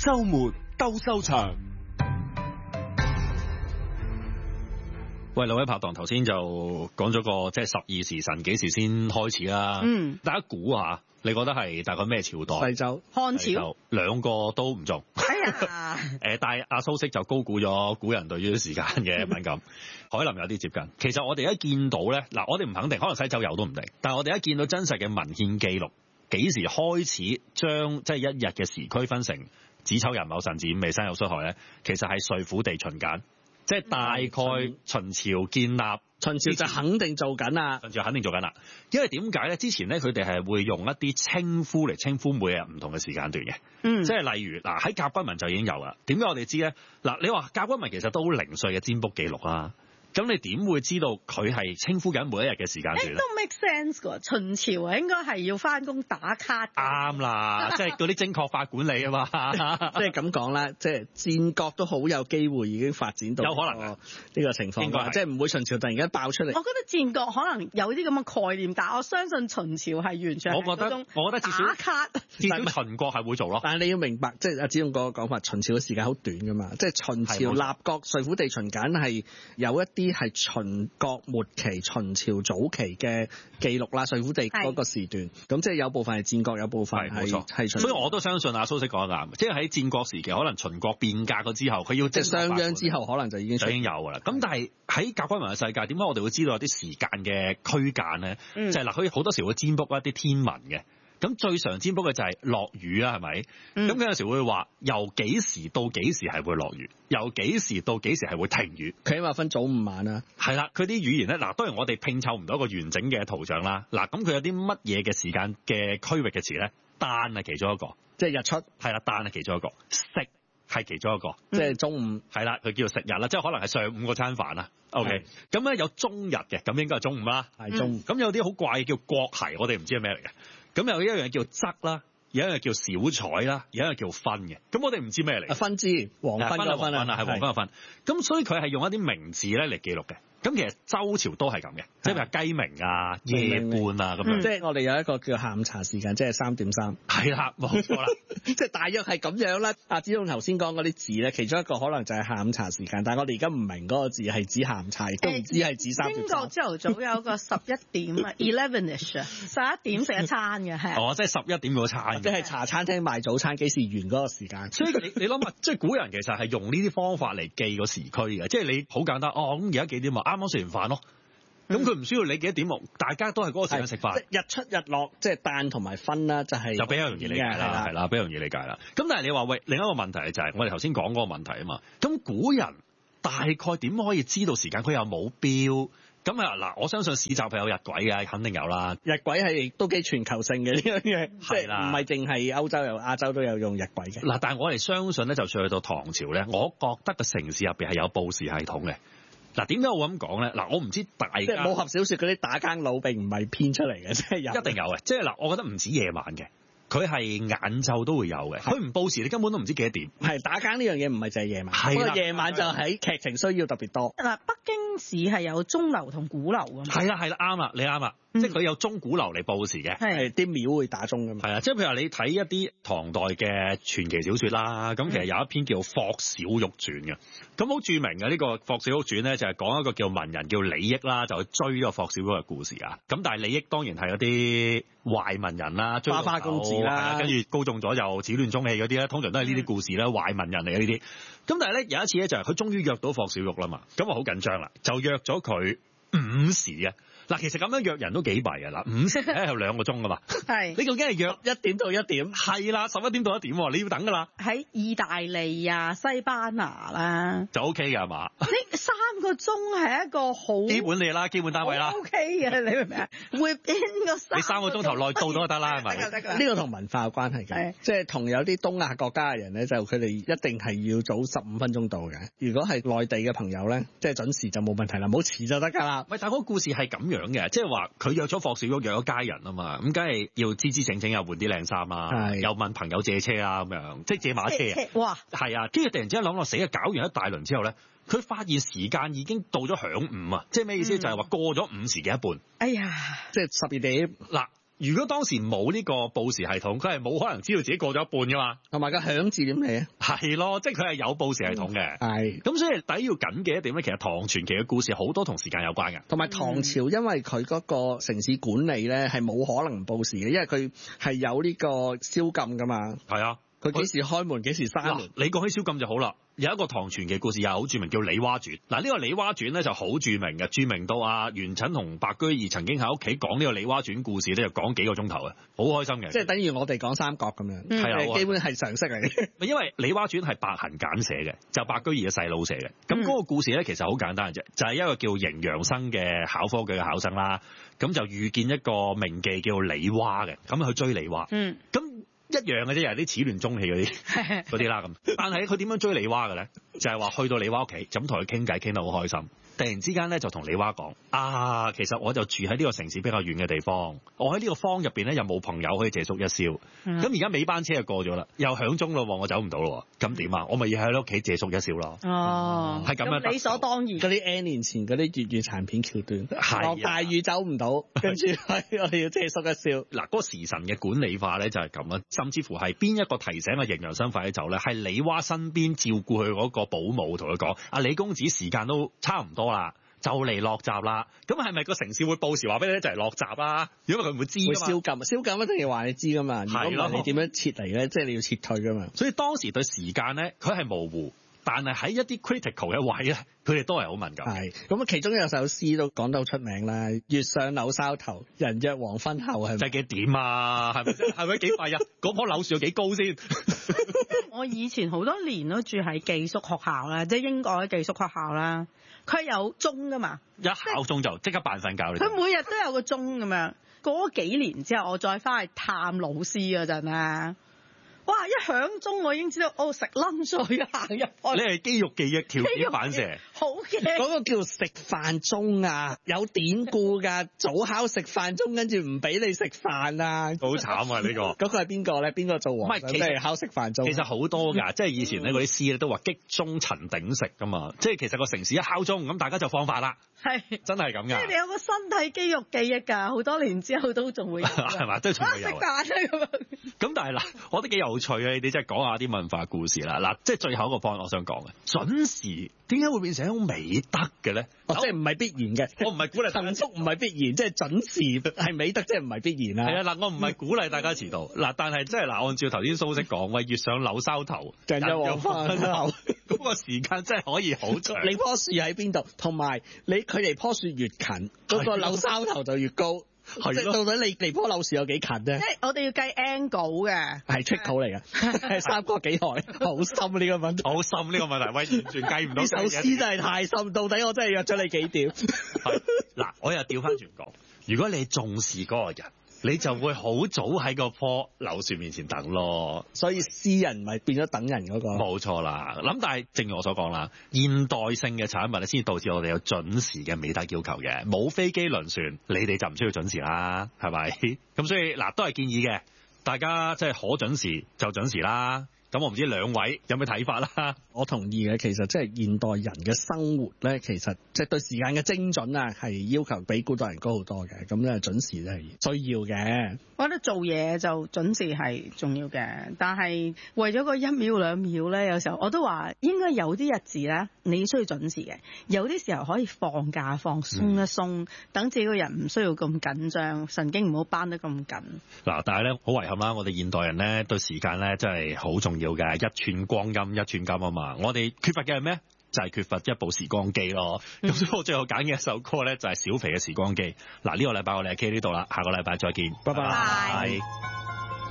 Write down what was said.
周末鬥獸場。 喂，兩位拍檔頭先就講咗個即係12時辰幾時先開始啦。大家估下，你覺得係大概咩朝代？ 西周、 漢朝， 兩個都唔中。 哎呀， 但係阿蘇軾就高估咗古人對於時間嘅敏感。海林有啲接近。其實我哋一見到咧，嗱，我哋唔肯定，可能西周有都唔定。但係我哋一見到真實嘅文獻記錄，幾時開始將即係一日嘅時區分成子丑寅卯辰巳午未申酉戌亥咧？其實係歲虎地秦簡。即係大概秦朝建立， 秦朝就肯定做緊啦。 秦朝肯定做緊啦，因為點解咧？之前咧佢哋係會用一啲稱呼嚟稱呼每日唔同嘅時間段嘅。即係例如嗱喺甲骨文就已經有啦。點解我哋知咧？嗱，你話甲骨文其實都好零碎嘅占卜記錄啦。咁你點會知道佢係稱呼緊每一日嘅時間段咧？ 都 make sense 㗎。秦朝啊，應該係要翻工打卡。 啱啦，即係嗰啲精確法管理啊嘛。 即係咁講啦，即係戰國都好有機會已經發展到有可能呢個情況，即係唔會秦朝突然間爆出嚟。 我覺得戰國可能有啲咁嘅概念，但係我相信秦朝係完全係嗰種打卡。 至少秦國係會做咯。 但係你要明白，即係阿子勇哥講法，秦朝嘅時間好短㗎嘛。即係秦朝立國歲虎地秦簡係有一啲係秦國末期、秦朝早期嘅記錄啦，歲虎地嗰個時段，咁即係有部分係戰國，有部分係秦。 所以我都相信阿蘇軾講得啱，即係喺戰國時期，可能秦國變革咗之後，佢要即係商鞅之後，可能就已經有㗎啦。咁但係喺甲骨文嘅世界，點解我哋會知道有啲時間嘅區間咧？就係嗱，佢好多時會占卜一啲天文嘅。咁最常占卜嘅就係落雨啊，係咪？咁佢有時會話由幾時到幾時係會落雨，由幾時到幾時係會停雨。 佢起碼分早午晚啊。 係啦，佢啲語言咧，嗱，當然我哋拼湊唔到一個完整嘅圖像啦。嗱，咁佢有啲乜嘢嘅時間嘅區域嘅詞咧？旦係其中一個， 即係日出。 係啦，旦係其中一個，食係其中一個， 即係中午。 係啦，佢叫做食日啦，即係可能係上午嗰餐飯啦。OK，咁咧有中日嘅，咁應該係中午啦。 係中午。 咁有啲好怪嘅叫國諧，我哋唔知係咩嚟嘅。咁有一樣叫仄啦，有一樣叫小彩啦，有一樣叫分嘅。咁我哋唔知咩嚟。 分之黃昏嗰分啊， 係黃昏嘅分。咁所以佢係用一啲名字咧嚟記錄嘅。咁其實周朝都係咁嘅，即係譬如雞鳴啊、夜半啊咁樣。 即係我哋有一個叫下午茶時間，即係3:3。 係啦，冇錯啦， 即係大約係咁樣啦。阿子勇頭先講嗰啲字咧，其中一個可能就係下午茶時間，但係我哋而家唔明嗰個字係指下午茶，亦都唔知係指3:3。 英國朝頭早有個11點啊，11ish 啊，11點食一餐嘅係。 哦，即係11點嗰餐。 即係茶餐廳賣早餐幾時完嗰個時間。 所以你諗下，即係古人其實係用呢啲方法嚟記個時區嘅，即係你好簡單。哦，咁而家幾點啊？啱啱食完飯咯。咁佢唔需要你幾多點喎，大家都係嗰個時間食飯。 日出日落，即係旦同埋分啦，就比較容易理解啦，係啦，比較容易理解啦。咁但係你話喂，另一個問題就係我哋頭先講嗰個問題啊嘛。咁古人大概點可以知道時間？佢又冇錶。咁啊嗱，我相信市集係有日晷嘅，肯定有啦。 日晷係都幾全球性嘅呢樣嘢，係啦，唔係淨係歐洲，有亞洲都有用日晷嘅。 嗱，但係我哋相信咧，就算去到唐朝咧，我覺得個城市入邊係有報時系統嘅。嗱，點解我咁講咧？嗱，我唔知大家即係武俠小說嗰啲打更佬並唔係編出嚟嘅，即係有， 一定有嘅。即係嗱，我覺得唔止夜晚嘅，佢係晏晝都會有嘅。佢唔報時，你根本都唔知幾多點。 係打更呢樣嘢唔係淨係夜晚， 係啦， 夜晚就喺劇情需要特別多。 嗱，北京市係有鐘樓同鼓樓㗎嘛。 係啦，啱啦，你啱啦。即係佢有鐘鼓樓嚟報時嘅， 係啲廟會打鐘㗎嘛。 係啊，即係譬如話你睇一啲唐代嘅傳奇小說啦，咁其實有一篇叫《霍小玉傳》嘅，咁好著名嘅呢個《霍小玉傳》咧，就係講一個叫文人叫李益啦，就去追個霍小玉嘅故事啊。咁但係李益當然係嗰啲壞文人啦，追花花公子啦， 跟住高中咗又始亂終棄嗰啲咧，通常都係呢啲故事啦，壞文人嚟嘅呢啲。咁但係咧有一次咧就係佢終於約到霍小玉啦嘛，咁啊好緊張啦，就約咗佢午時啊。嗱，其實咁樣約人都幾弊嘅啦，午時咧有2個鐘噶嘛，係你究竟係約 1點到1點？ 係啦，11點到1點，你要等噶啦。 喺意大利啊、西班牙啦， 就 OK 嘅係嘛？ 呢3個鐘係一個好基本嚟啦，基本單位啦。 OK 嘅，你明唔明啊？Within 個你3個鐘頭內到都得啦，係咪？ 呢個同文化有關係嘅，即係同有啲東亞國家嘅人咧，就佢哋一定係要早15分鐘到嘅。如果係內地嘅朋友咧，即係準時就冇問題啦，唔好遲就得㗎啦。 喂，但係嗰個故事係咁樣嘅，即係話佢約咗霍小玉，約咗家人啊嘛，咁梗係要支支整整又換啲靚衫啦，又問朋友借車啦咁樣，即係借馬車啊。哇！係啊，跟住突然之間諗落死啊，搞完一大輪之後咧，佢發現時間已經到咗晌午啊，即係咩意思？就係話過咗午時嘅一半。 哎呀， 即係12點嗱。 如果當時冇呢個報時系統，佢係冇可能知道自己過咗一半噶嘛。 同埋個響字點嚟啊？ 係咯，即係佢係有報時系統嘅。係。咁所以第一要緊記一點咧，其實唐傳奇嘅故事好多同時間有關嘅。 同埋唐朝，因為佢嗰個城市管理咧係冇可能報時嘅，因為佢係有呢個宵禁噶嘛。 係啊。 佢幾時開門幾時閂門？ 你講起宵禁就好啦。有一個唐傳嘅故事又係好著名，叫《李娃傳》。嗱，呢個《李娃傳》咧就好著名嘅，著名到元稹同白居易曾經喺屋企講呢個《李娃傳》故事咧，就講幾個鐘頭嘅，好開心嘅。 即係等於我哋講三國咁樣， 係啊， 基本係常識嚟嘅。 因為《李娃傳》係白行簡寫嘅，就白居易嘅細佬寫嘅。咁嗰個故事咧其實好簡單嘅啫，就係一個叫邢陽生嘅考科舉嘅考生啦，咁就遇見一個名妓叫李娃嘅，咁去追李娃。咁一樣嘅啫，又係啲始亂終棄嗰啲啦咁。但係佢點樣追李娃嘅咧？就係話去到李娃屋企，就咁同佢傾偈，傾得好開心。突然之間咧，就同李娃講：其實我就住喺呢個城市比較遠嘅地方，我喺呢個坊入邊咧又冇朋友可以借宿一宵。咁而家尾班車就過咗啦，又響鐘咯，我走唔到咯。咁點啊？我咪要喺你屋企借宿一宵咯。係咁樣。 理所當然。 嗰啲 N 年前嗰啲粵語殘片橋段，落大雨走唔到，跟住我哋要借宿一宵。 嗱，嗰個時辰嘅管理法咧就係咁啦，甚至乎係邊一個提醒阿邢陽生快啲走咧，係李娃身邊照顧佢嗰個保姆同佢講：李公子時間都差唔多啦，就嚟落閘啦。咁係咪個城市會報時話俾你就係落閘啦？因為佢唔會知㗎嘛。 宵禁一定要話你知㗎嘛。係咯。你點樣撤離咧？即係你要撤退㗎嘛。 所以當時對時間咧，佢係模糊。但係喺一啲 critical 嘅位咧，佢哋都係好敏感。 係咁啊，其中有首詩都講到出名啦。月上柳梢頭，人約黃昏後，係咪？ 即係幾點啊？係咪先？係咪幾快啊？嗰棵柳樹有幾高先？ 我以前好多年都住喺寄宿學校啦，即係英國嘅寄宿學校啦。佢有鐘㗎嘛？ 一考鐘就即刻扮瞓覺。 佢每日都有個鐘咁樣。過咗幾年之後，我再翻去探老師嗰陣啊。哇！一響鐘我已經知道，食 lunch 要行入去。 你係肌肉記憶條件反射。 好嘅。 嗰個叫食飯鐘啊，有典故㗎。早考食飯鐘，跟住唔俾你食飯啊。 好慘啊！呢個。 嗰個係邊個咧？邊個做王？唔係，其實考食飯鐘。 其實好多㗎，即係以前咧嗰啲詩咧都話擊鐘陳鼎食㗎嘛。即係其實個城市一敲鐘，咁大家就放飯啦。 係。 真係咁㗎。 即係你有個身體肌肉記憶㗎，好多年之後都仲會有。 係嘛？都仲會有。 食飯啊咁樣。 咁但係嗱，我覺得幾有趣啊！你哋真係講下啲文化故事啦。嗱，即係最後一個 point 我想講嘅，準時點解會變成一種美德嘅咧？ 即係唔係必然嘅。我唔係鼓勵幸福，唔係必然，即係準時係美德，即係唔係必然啦。 係啊，嗱，我唔係鼓勵大家遲到。嗱，但係即係嗱，按照頭先蘇軾講，喂，月上柳梢頭， 人約黃昏後， 嗰個時間真係可以好長。 你棵樹喺邊度？同埋你距離棵樹越近，嗰個柳梢頭就越高。係咯，到底你離棵柳樹有幾近咧？ 即係我哋要計 angle 嘅， 係 trick 嚟嘅，係三角幾何，好深呢個問題， 好深呢個問題，喂，完全計唔到。 呢首詩真係太深，到底我真係約咗你幾點？ 嗱，我又調翻轉講，如果你重視嗰個人，你就會好早喺個棵柳樹面前等咯。 所以詩人咪變咗等人嗰個。 冇錯啦。咁但係正如我所講啦，現代性嘅產物咧，先導致我哋有準時嘅美德要求嘅。冇飛機輪船，你哋就唔需要準時啦，係咪？咁所以嗱，都係建議嘅，大家即係可準時就準時啦。咁我唔知兩位有咩睇法啦？ 我同意嘅，其實即係現代人嘅生活咧，其實即係對時間嘅精準啊，係要求比古代人高好多嘅。咁咧準時咧係需要嘅。 我覺得做嘢就準時係重要嘅，但係為咗個1秒2秒咧，有時候我都話應該有啲日子咧，你需要準時嘅。有啲時候可以放假放鬆一鬆，等自己個人唔需要咁緊張，神經唔好繃得咁緊。 嗱，但係咧好遺憾啦，我哋現代人咧對時間咧真係好重要嘅，一寸光陰一寸金啊嘛。我哋缺乏嘅係咩？就係缺乏一部時光機咯。咁所以我最後揀嘅一首歌咧就係小肥嘅時光機。嗱，呢個禮拜我哋喺 K 呢度啦，下個禮拜再見， 拜拜。